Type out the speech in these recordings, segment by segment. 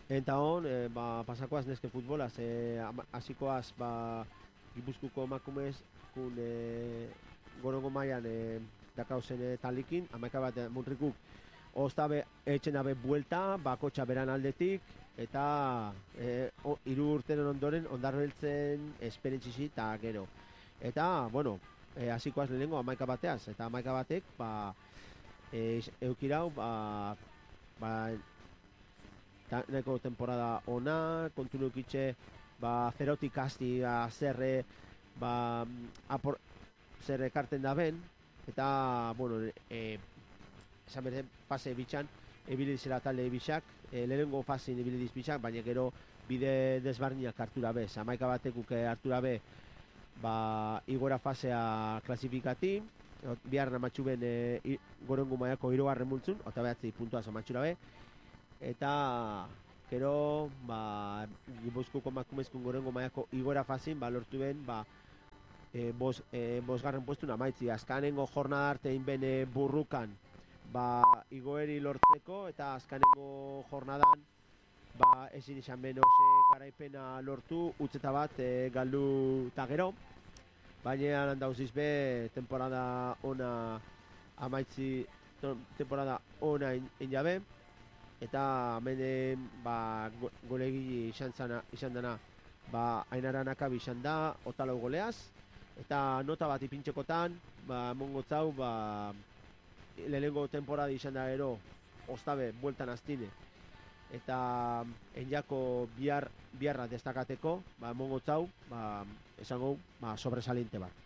Eta hon, pasakoaz neske futbolaz, hasikoaz, Gipuzkuko emakumez, kun gorongo mailan dakauzen talikin, amaika bat muntrikuk, oztabe etxen abe buelta, bakotxa beran aldetik, eta hiru urteren ondoren ondarbeltzen esperientzisi eta gero. Eta, bueno, hasikoaz lehenengo amaika bateaz, eta amaika batek, eukirau, ba, nahiko temporada ona, kontu nukitxe, zerotik hasti, zerre, apor, zerre karten da ben, eta, bueno, esan berde, fase bitxan, ebilizela talde bitxak, lehenengo fasein ebilidiz bitxak, baina gero bide desbarniak hartura be, amaika batekuk hartura be, igora fasea klasifikati, bihar namatxu ben gorengu maiako irugarren multzun, eta behatzi puntua zamatxura be, eta gero Gipuzkoako emakumezkoen gorengo maiako igora fazin lortu ben bosgarren puestun amaitzi azkanengo jornada arte inben burrukan igoeri lortzeko eta azkanengo jornadan ezin izan ben ose garaipena lortu utzeta bat galdu eta gero baina handauziz be temporada ona amaitzi temporada ona injabe eta hemen golegi izan dana Ainara Nakabi izan da otalau goleaz eta nota bat ipintxekotan mongotzau lehenengo temporada izan da ero ostabe bueltan astine eta enjako biarra destakateko mongotzau esango sobresaliente bat.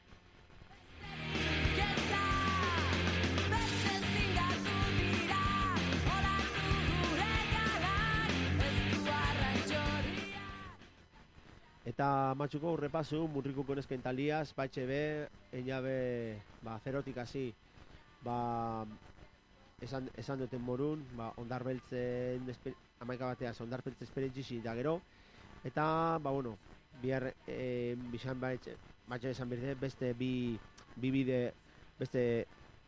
Eta matxuko urrepasu, murrikuko nesken taliaz, be, einabe, zerotik hasi, esan duten morun, ondarbeltzen, amaika bateaz, ondarbeltzen esperientzisi da gero, eta, bueno, bihar, bizan batxe esan berde, beste bi bide, beste,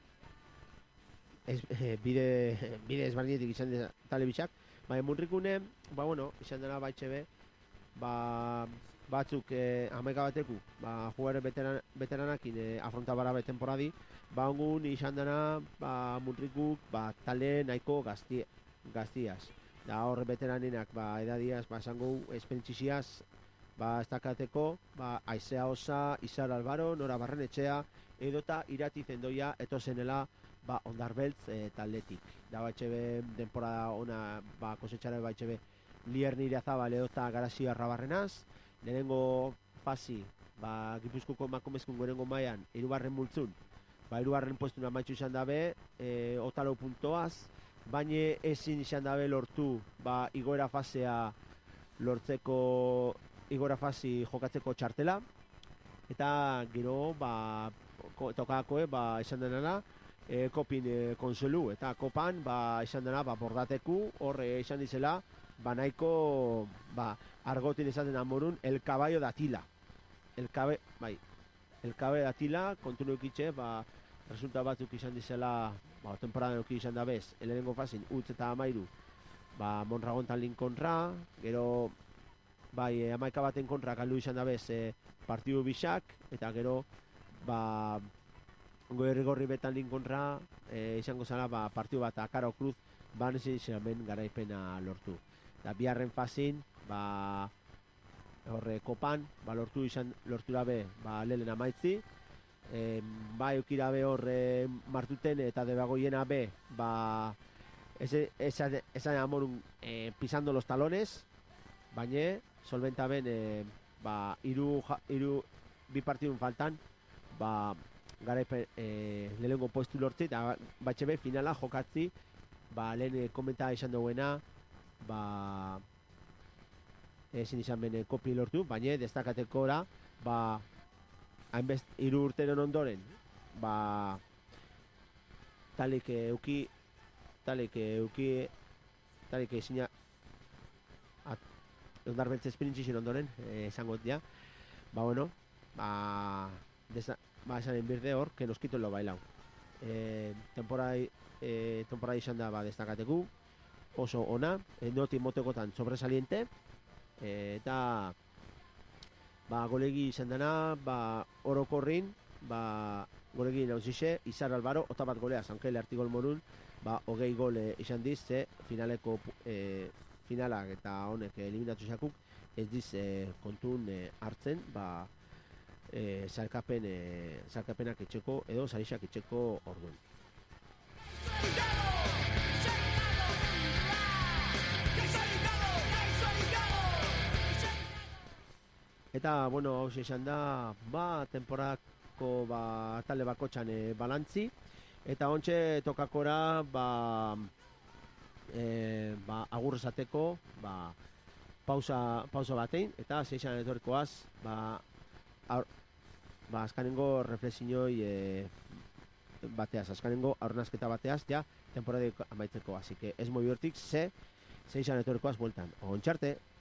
bide ezbarnietik izan dira tale bitxak, murrikune, bueno, izan dena batxe be, batzuk amaika bateku jugadore veteranakin afrontabara temporadi ongun izan dena muntrikuk talde nahiko gaztiaz da horre veteraninak edadiaz esango esperientziziaz estakateko Aizea Osa, Izar Albaro, Nora Barrenetxea edota Irati Zendoia etozenela ondarbeltz taldetik da batxebe temporada ona kosetxara batxebe Lierni Irazabal edota Garazia Rabarrenaz lehenengo fasi Gipuzkoako emakumezkoen gorengo mailan hirugarren multzun hirugarren puestun amaitzu izan dabe otalau puntoaz baina ezin izan dabe lortu igoera fasea lortzeko igora fasi jokatzeko txartela eta gero tokakoe izan denana kopin konsuelu eta kopan izan dena bordateku horre izan dizela nahiko argotin esaten amorun el caballo de Atila el cabe de Atila kontu neukitxe resulta batzuk izan dizela temporada neuki izan da bez lehenengo fazin utz eta amairu Mondragon talin kontra gero amaika baten kontra galdu izan da bez partidu bisak eta gero goerri gorri betan lin kontra izango zala partidu bat Akaro Cruz banezin izan garaipena lortu da biharren fazin horre kopan lortu dabe lehen amaitzi eukirabe horre martuten eta debagoiena be esan amorun pisando los talones baina solventa ben bi partidun faltan garaipen lehenengo postu lortzi eta batxe be finala jokatzi lehen komenta izan duena ezin izan bene kopi lortu, baina destakateko da hainbest hiru urteren ondoren talik ezina ondarbeltze esperintzizien ondoren esango dira bueno esan enbirde hor que nos quito lo bailao temporada izan da destakateku oso ona, noti motekotan sobresaliente, eta golegi izan dena, orokorrin, golegi nauzixe, Izar Albaro, ota bat golea, zankele artigol morun, hogei gole izan diz, finaleko finalak eta honek eliminatu zakuk, ez diz kontun hartzen, zarkapenak etxeko edo zarixak etxeko orduan. Eta, bueno, hau izan da, temporako talde bakotxan balantzi, eta ontxe tokakora, agur esateko, pausa batein, eta zeixan etorikoaz, azkanengo reflexioi bateaz, azkanengo aurrenazketa bateaz, ja, temporadik amaitzeko, así que ez moi hortik, zeixan etorikoaz bueltan. Ontxarte!